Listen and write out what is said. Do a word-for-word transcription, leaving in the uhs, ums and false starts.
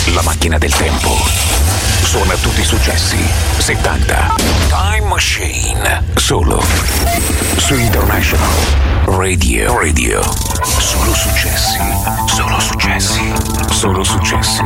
La macchina del tempo suona tutti i successi settanta. Time Machine. Solo su International Radio. Radio. Solo successi. Solo successi. Solo successi.